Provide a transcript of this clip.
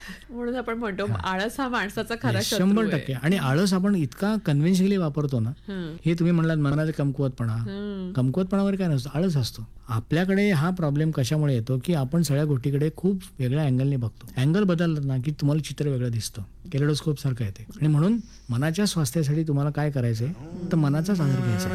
म्हणून आपण म्हणतो आळस हा माणसाचा खरा शत्रू 100% आहे. आणि आळस आपण इतका कन्व्हेन्शनली वापरतो ना. हं. हे तुम्ही म्हणलात मनाचा कमकुवतपणा. हं. कमकुवतपणावर काय नसतो, आळस असतो. आपल्याकडे हा प्रॉब्लेम कशामुळे येतो की आपण सगळ्या गोष्टीकडे खूप वेगळ्या अँगलने बघतो. अँगल बदललं ना की तुम्हाला चित्र वेगळं दिसतं, केलेडोस्कोप सारखं येते. आणि म्हणून मनाच्या स्वास्थ्यासाठी तुम्हाला काय करायचंय तर मनाचाच आधार घ्यायचा.